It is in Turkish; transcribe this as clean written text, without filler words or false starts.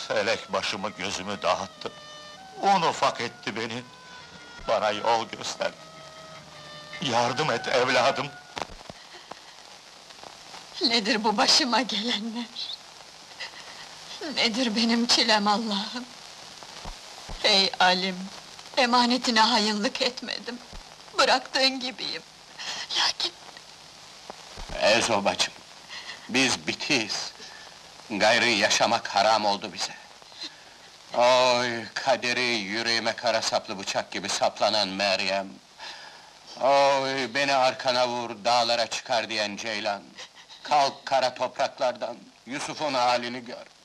Felek başımı gözümü dağıttı. Un ufak etti beni. Bana yol göster. Yardım et evladım. Nedir bu başıma gelenler? Nedir benim çilem Allah'ım? Ey Alim! Emanetine hayınlık etmedim. Bıraktığın gibiyim. Lakin Ezo bacım, biz bitiyiz. Gayrı yaşamak haram oldu bize. Oy kaderi yüreğime kara saplı bıçak gibi saplanan Meryem. Oy beni arkana vur, dağlara çıkar diyen Ceylan. Kalk kara topraklardan, Yusuf'un halini gör.